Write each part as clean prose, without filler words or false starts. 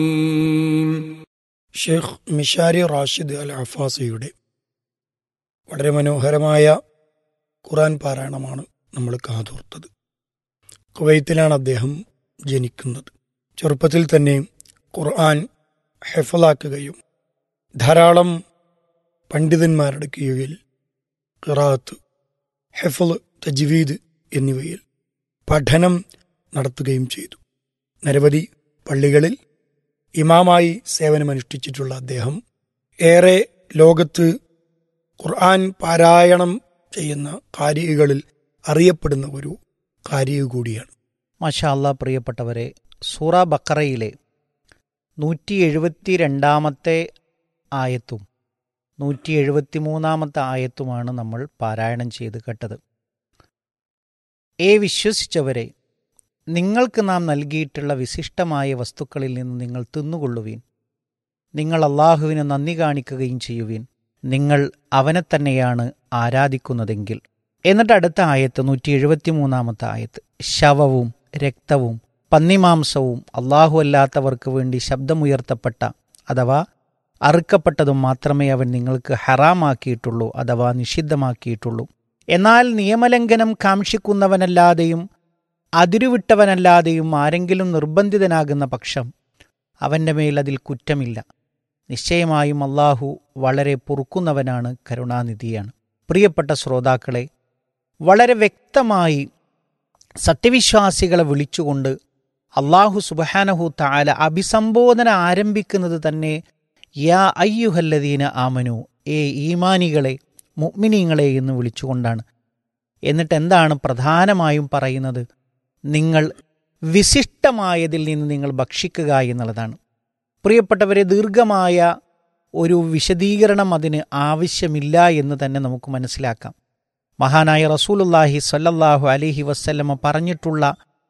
ഷെയ്ഖ് മിഷാരി റാഷിദ് അൽ അഫാസിയുടെ വളരെ മനോഹരമായ ഖുർആൻ പാരായണമാണ് നമ്മൾ കാതോർത്തത്. കുവൈത്തിലാണ് അദ്ദേഹം ജനിക്കുന്നത്. ചെറുപ്പത്തിൽ തന്നെ ഖുർആൻ ഹെഫലാക്കുകയും ധാരാളം പണ്ഡിതന്മാരുടെ കീഴിൽ ഖിറാഅത്ത്, ഹെഫ്ള്, തജ്വീദ് എന്നിവയിൽ പഠനം നടത്തുകയും ചെയ്തു. നിരവധി പള്ളികളിൽ ഇമാമായി സേവനമനുഷ്ഠിച്ചിട്ടുള്ള അദ്ദേഹം ഏറെ ലോകത്ത് ഖുർആൻ പാരായണം ചെയ്യുന്ന കാരികളിൽ അറിയപ്പെടുന്ന ഒരു കാരിക കൂടിയാണ്. മാഷാ അല്ലാ, പ്രിയപ്പെട്ടവരെ, സൂറ ബഖറയിലെ 172 ആയത്തും 173 ആയത്തുമാണ് നമ്മൾ പാരായണം ചെയ്ത് കേട്ടത്. വിശ്വസിച്ചവരെ, നിങ്ങൾക്ക് നാം നൽകിയിട്ടുള്ള വിശിഷ്ടമായ വസ്തുക്കളിൽ നിന്ന് നിങ്ങൾ തിന്നുകൊള്ളുവീൻ. നിങ്ങൾ അള്ളാഹുവിന് നന്ദി കാണിക്കുകയും ചെയ്യുവീൻ. നിങ്ങൾ അവനെ തന്നെയാണ് ആരാധിക്കുന്നതെങ്കിൽ. എന്നിട്ട് അടുത്ത ആയത്ത് 173 ആയത്ത്, ശവവും രക്തവും പന്നിമാംസവും അള്ളാഹു അല്ലാത്തവർക്ക് വേണ്ടി ശബ്ദമുയർത്തപ്പെട്ട അഥവാ അറുക്കപ്പെട്ടതും മാത്രമേ അവൻ നിങ്ങൾക്ക് ഹറാമാക്കിയിട്ടുള്ളൂ അഥവാ നിഷിദ്ധമാക്കിയിട്ടുള്ളൂ. എന്നാൽ നിയമലംഘനം കാക്ഷിക്കുന്നവനല്ലാതെയും അതിരുവിട്ടവനല്ലാതെയും ആരെങ്കിലും നിർബന്ധിതനാകുന്ന പക്ഷം അവൻ്റെ മേൽ അതിൽ കുറ്റമില്ല. നിശ്ചയമായും അള്ളാഹു വളരെ പൊറുക്കുന്നവനാണ്, കരുണാനിധിയാണ്. പ്രിയപ്പെട്ട ശ്രോതാക്കളെ, വളരെ വ്യക്തമായി സത്യവിശ്വാസികളെ വിളിച്ചുകൊണ്ട് അള്ളാഹു സുബ്ഹാനഹു തആല അഭിസംബോധന ആരംഭിക്കുന്നത് തന്നെ യാ അയ്യുഹല്ലദീന ആമനു, ഈമാനികളെ, മുഅ്മിനീങ്ങളെ എന്ന് വിളിച്ചുകൊണ്ടാണ്. എന്നിട്ട് എന്താണ് പ്രധാനമായും പറയുന്നത്? നിങ്ങൾ വിശിഷ്ടമായതിൽ നിന്ന് നിങ്ങൾ ഭക്ഷിക്കുക എന്നുള്ളതാണ്. പ്രിയപ്പെട്ടവരെ, ദീർഘമായ ഒരു വിശദീകരണം അതിന് ആവശ്യമില്ല എന്ന് തന്നെ നമുക്ക് മനസ്സിലാക്കാം. മഹാനായ റസൂലുള്ളാഹി സ്വല്ലല്ലാഹു അലൈഹി വസല്ലമ പറഞ്ഞിട്ടുള്ള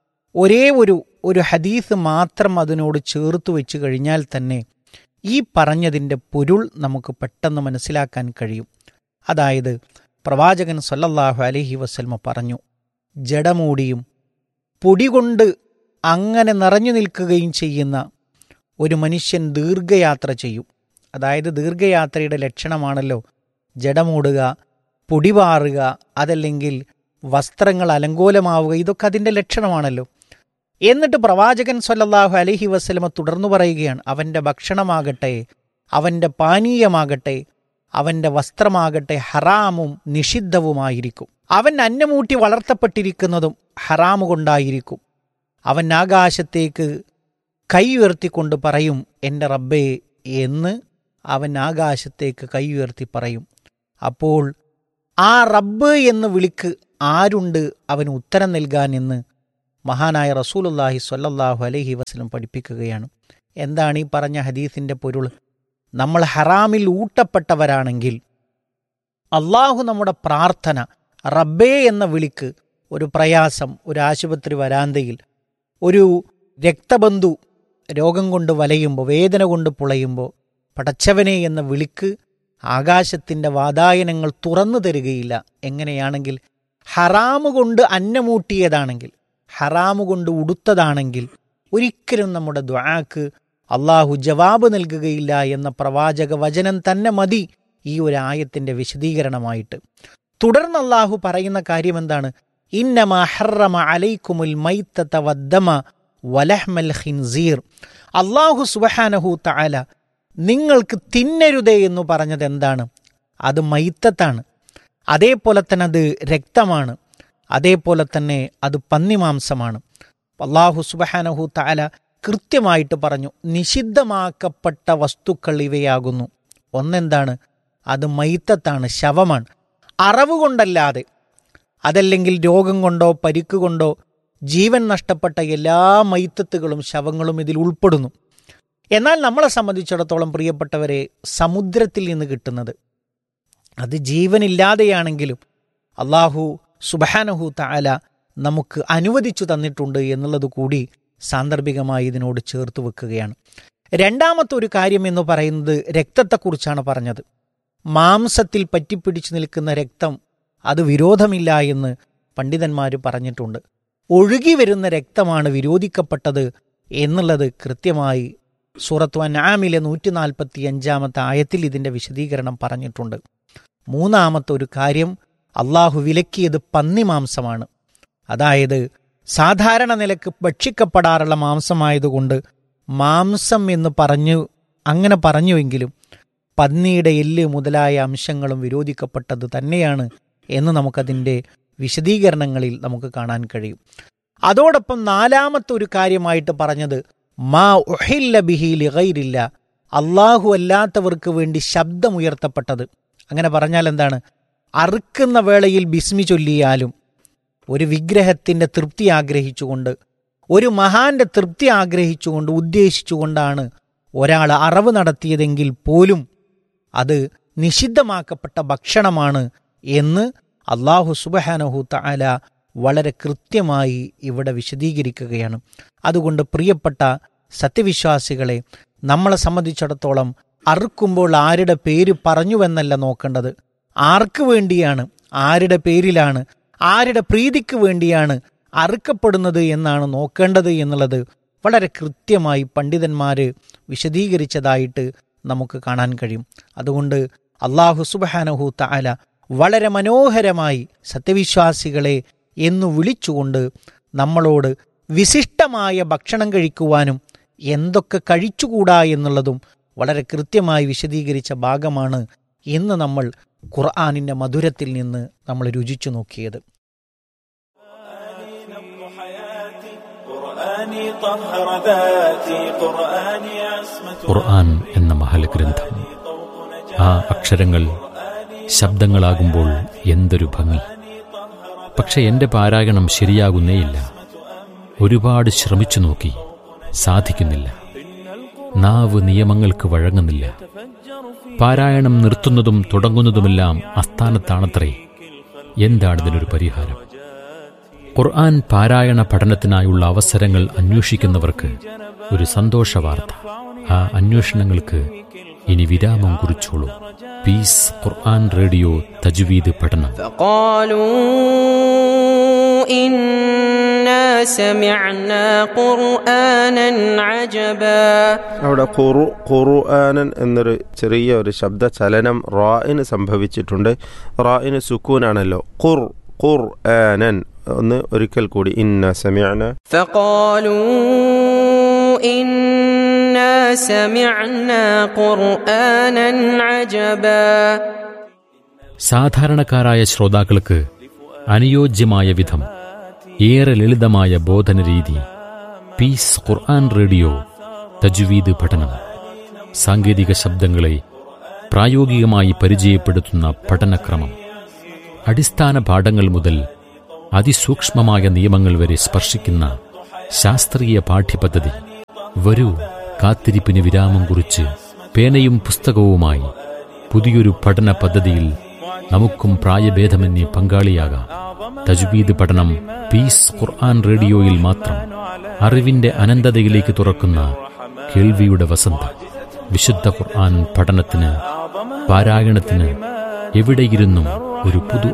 ഒരേ ഒരു ഹദീസ് മാത്രം അതിനോട് ചേർത്ത് വെച്ച് കഴിഞ്ഞാൽ തന്നെ ഈ പറഞ്ഞതിൻ്റെ പൊരുൾ നമുക്ക് പെട്ടെന്ന് മനസ്സിലാക്കാൻ കഴിയും. അതായത്, പ്രവാചകൻ സ്വല്ലല്ലാഹു അലൈഹി വസല്ലമ പറഞ്ഞു, ജഡമൂടിയും പൊടികൊണ്ട് അങ്ങനെ നിറഞ്ഞു നിൽക്കുകയും ചെയ്യുന്ന ഒരു മനുഷ്യൻ ദീർഘയാത്ര ചെയ്യും. അതായത് ദീർഘയാത്രയുടെ ലക്ഷണമാണല്ലോ ജഡമൂടുക, പൊടിപാറുക, അതല്ലെങ്കിൽ വസ്ത്രങ്ങൾ അലങ്കോലമാവുക. ഇതൊക്കെ അതിൻ്റെ ലക്ഷണമാണല്ലോ. എന്നിട്ട് പ്രവാചകൻ സ്വല്ലല്ലാഹു അലൈഹി വസല്ലമ തുടർന്നു പറയുകയാണ്, അവൻ്റെ ഭക്ഷണമാകട്ടെ, അവൻ്റെ പാനീയമാകട്ടെ, അവൻ്റെ വസ്ത്രമാകട്ടെ ഹറാമും നിഷിദ്ധവുമായിരിക്കും. അവൻ അന്നമൂട്ടി വളർത്തപ്പെട്ടിരിക്കുന്നതും ഹറാമു കൊണ്ടായിരിക്കും. അവൻ ആകാശത്തേക്ക് കൈ ഉയർത്തിക്കൊണ്ട് പറയും, എൻ്റെ റബ്ബേ എന്ന് അവൻ ആകാശത്തേക്ക് കൈ ഉയർത്തി പറയും. അപ്പോൾ ആ റബ്ബ് എന്ന് വിളിക്ക് ആരുണ്ട് അവന് ഉത്തരം നൽകാൻ എന്ന് മഹാനായ റസൂലുള്ളാഹി സ്വല്ലല്ലാഹു അലൈഹി വസല്ലം പഠിപ്പിക്കുകയാണ്. എന്താണ് ഈ പറഞ്ഞ ഹദീസിൻ്റെ പൊരുൾ? നമ്മൾ ഹറാമിൽ ഊട്ടപ്പെട്ടവരാണെങ്കിൽ അള്ളാഹു നമ്മുടെ പ്രാർത്ഥന റബ്ബേ എന്ന വിളിക്ക്, ഒരു പ്രയാസം, ഒരു ആശുപത്രി വരാന്തയിൽ ഒരു രക്തബന്ധു രോഗം കൊണ്ട് വലയുമ്പോൾ, വേദന കൊണ്ട് പുളയുമ്പോൾ പടച്ചവനെ എന്ന വിളിക്ക് ആകാശത്തിൻ്റെ വാതായനങ്ങൾ തുറന്നു തരികയില്ല. എങ്ങനെയാണെങ്കിൽ ഹറാമു കൊണ്ട് അന്നമൂട്ടിയതാണെങ്കിൽ, ഹറാമു കൊണ്ട് ഉടുത്തതാണെങ്കിൽ ഒരിക്കലും നമ്മുടെ ദുആക്ക് അള്ളാഹു ജവാബ് നൽകുകയില്ല എന്ന പ്രവാചക വചനം തന്നെ മതി ഈ ഒരു ആയത്തിൻ്റെ വിശദീകരണമായിട്ട്. തുടർന്ന് അള്ളാഹു പറയുന്ന കാര്യം എന്താണ്? ഇന്നമാ ഹറമ അലൈക്കുമുൽ മൈത്തത വദ്ദമ വലഹ്മൽ ഖിൻസീർ. അള്ളാഹു സുബ്ഹാനഹു തആല നിങ്ങൾക്ക് തിന്നരുതേ എന്ന് പറഞ്ഞത് എന്താണ്? അത് മൈത്തത്താണ്. അതേപോലെ തന്നെ അത് രക്തമാണ്. അതേപോലെ തന്നെ അത് പന്നിമാംസമാണ്. അള്ളാഹു സുബ്ഹാനഹു തആല കൃത്യമായിട്ട് പറഞ്ഞു, നിഷിദ്ധമാക്കപ്പെട്ട വസ്തുക്കൾ ഇവയാകുന്നു. ഒന്നെന്താണ്? അത് മൈത്തത്താണ്, ശവമാണ്. അറവ് കൊണ്ടല്ലാതെ, അതല്ലെങ്കിൽ രോഗം കൊണ്ടോ പരിക്ക് കൊണ്ടോ ജീവൻ നഷ്ടപ്പെട്ട എല്ലാ മൈത്തത്തുകളും ശവങ്ങളും ഇതിൽ ഉൾപ്പെടുന്നു. എന്നാൽ നമ്മളെ സംബന്ധിച്ചിടത്തോളം പ്രിയപ്പെട്ടവരെ, സമുദ്രത്തിൽ നിന്ന് കിട്ടുന്നത് അത് ജീവനില്ലാതെയാണെങ്കിലും അള്ളാഹു സുബ്ഹാനഹു തആല നമുക്ക് അനുവദിച്ചു തന്നിട്ടുണ്ട് എന്നുള്ളത് കൂടി സാന്ദർഭികമായി ഇതിനോട് ചേർത്ത് വെക്കുകയാണ്. രണ്ടാമത്തെ ഒരു കാര്യം എന്ന് പറയുന്നത് രക്തത്തെക്കുറിച്ചാണ് പറഞ്ഞത്. മാംസത്തിൽ പറ്റിപ്പിടിച്ചു നിൽക്കുന്ന രക്തം അത് വിരോധമില്ല എന്ന് പണ്ഡിതന്മാർ പറഞ്ഞിട്ടുണ്ട്. ഒഴുകി വരുന്ന രക്തമാണ് വിരോധിക്കപ്പെട്ടത് എന്നുള്ളത് കൃത്യമായി സൂറത്തു അൻആമിലെ 145 ആയത്തിൽ ഇതിൻ്റെ വിശദീകരണം പറഞ്ഞിട്ടുണ്ട്. മൂന്നാമത്തെ ഒരു കാര്യം, അള്ളാഹു വിലക്കിയത് പന്നിമാംസമാണ്. അതായത് സാധാരണ നിലക്ക് ഭക്ഷിക്കപ്പെടാറുള്ള മാംസമായതുകൊണ്ട് മാംസം എന്ന് അങ്ങനെ പറഞ്ഞുവെങ്കിലും പന്നിയുടെ എല്ല് മുതലായ അംശങ്ങളും വിരോധിക്കപ്പെട്ടത് തന്നെയാണ് എന്ന് നമുക്കതിൻ്റെ വിശദീകരണങ്ങളിൽ നമുക്ക് കാണാൻ കഴിയും. അതോടൊപ്പം നാലാമത്തെ ഒരു കാര്യമായിട്ട് പറഞ്ഞത് മാ ഉഹില്ല ബിഹി ലിഗൈരില്ല, അള്ളാഹു അല്ലാത്തവർക്ക് വേണ്ടി ശബ്ദമുയർത്തപ്പെട്ടത്. അങ്ങനെ പറഞ്ഞാൽ എന്താണ്? അറുക്കുന്ന വേളയിൽ ബിസ്മി ചൊല്ലിയാലും ഒരു വിഗ്രഹത്തിൻ്റെ തൃപ്തി ആഗ്രഹിച്ചുകൊണ്ട്, ഒരു മഹാന്റെ തൃപ്തി ആഗ്രഹിച്ചുകൊണ്ട്, ഉദ്ദേശിച്ചുകൊണ്ടാണ് ഒരാൾ അറവ് നടത്തിയതെങ്കിൽ പോലും അത് നിഷിദ്ധമാക്കപ്പെട്ട ഭക്ഷണമാണ് എന്ന് അല്ലാഹു സുബ്ഹാനഹു തആല വളരെ കൃത്യമായി ഇവിടെ വിശദീകരിക്കുകയാണ്. അതുകൊണ്ട് പ്രിയപ്പെട്ട സത്യവിശ്വാസികളെ, നമ്മളെ സംബന്ധിച്ചിടത്തോളം അറുക്കുമ്പോൾ ആരുടെ പേര് പറഞ്ഞുവെന്നല്ല നോക്കേണ്ടത്, ആർക്ക് വേണ്ടിയാണ്, ആരുടെ പേരിലാണ്, ആരുടെ പ്രീതിക്ക് വേണ്ടിയാണ് അറുക്കപ്പെടുന്നത് എന്നാണ് നോക്കേണ്ടത് എന്നുള്ളത് വളരെ കൃത്യമായി പണ്ഡിതന്മാർ വിശദീകരിച്ചതായിട്ട് നമുക്ക് കാണാൻ കഴിയും. അതുകൊണ്ട് അല്ലാഹു സുബ്ഹാനഹു തആല വളരെ മനോഹരമായി സത്യവിശ്വാസികളെ എന്നു വിളിച്ചുകൊണ്ട് നമ്മളോട് വിശിഷ്ടമായ ഭക്ഷണം കഴിക്കുവാനും എന്തൊക്കെ കഴിച്ചുകൂടാ എന്നുള്ളതും വളരെ കൃത്യമായി വിശദീകരിച്ച ഭാഗമാണ് ഇന്ന് നമ്മൾ ഖുർആനിൻ്റെ മധുരത്തിൽ നിന്ന് നമ്മൾ രുചിച്ചു നോക്കിയത്. ഖുർആൻ എന്ന മഹൽഗ്രന്ഥം, ആ അക്ഷരങ്ങൾ ശബ്ദങ്ങളാകുമ്പോൾ എന്തൊരു ഭംഗി! പക്ഷെ എൻ്റെ പാരായണം ശരിയാകുന്നേയില്ല. ഒരുപാട് ശ്രമിച്ചു നോക്കി, സാധിക്കുന്നില്ല. നാവ് നിയമങ്ങൾക്ക് വഴങ്ങുന്നില്ല. പാരായണം നിർത്തുന്നതും തുടങ്ങുന്നതുമെല്ലാം അസ്ഥാനത്താണത്രേ. എന്താണിതിനൊരു പരിഹാരം? ഖുർആൻ പാരായണ പഠനത്തിനായുള്ള അവസരങ്ങൾ അന്വേഷിക്കുന്നവർക്ക് ഒരു സന്തോഷ വാർത്ത. ആ അന്വേഷണങ്ങൾക്ക് ഇനി വിരാമം കുറിച്ചോളൂ. പീസ് ഖുർആൻ റേഡിയോ തജ്വീദ് പഠനം. അവിടെ ഖുർആനൻ എന്നൊരു ചെറിയ ഒരു ശബ്ദ ചലനം റായിന് സംഭവിച്ചിട്ടുണ്ട്. റായിന് സുക്കൂനാണല്ലോ. ഖുർആനൻ. ഒന്ന് ഒരിക്കൽ കൂടി, ഇന്ന സമിഅന ഫഖാലൂ ഇന്നാ സമിഅനാ ഖുർആനൻ അജബാ. സാധാരണക്കാരായ ശ്രോതാക്കൾക്ക് അനുയോജ്യമായ വിധം ഏറെ ലളിതമായ ബോധന രീതി. പീസ് ഖുർആൻ റേഡിയോ തജ്വീദ് പഠനം. സാങ്കേതിക ശബ്ദങ്ങളെ പ്രായോഗികമായി പരിചയപ്പെടുത്തുന്ന പഠനക്രമം. അടിസ്ഥാന പാഠങ്ങൾ മുതൽ അതിസൂക്ഷ്മമായ നിയമങ്ങൾ വരെ സ്പർശിക്കുന്ന ശാസ്ത്രീയ പാഠ്യപദ്ധതി. വരൂ, കാത്തിരിപ്പിന് വിരാമം കുറിച്ച് പേനയും പുസ്തകവുമായി പുതിയൊരു പഠന പദ്ധതിയിൽ നമുക്കും പ്രായഭേദമന്യേ പങ്കാളിയാകാം. തജ്വീദ് പഠനം പീസ് ഖുർആൻ റേഡിയോയിൽ മാത്രം. അറിവിന്റെ അനന്തതയിലേക്ക് തുറക്കുന്ന കേൾവിയുടെ വസന്തം. വിശുദ്ധ ഖുർആൻ പഠനത്തിന്, പാരായണത്തിന് എവിടെയിരുന്നും ഒരു പുതു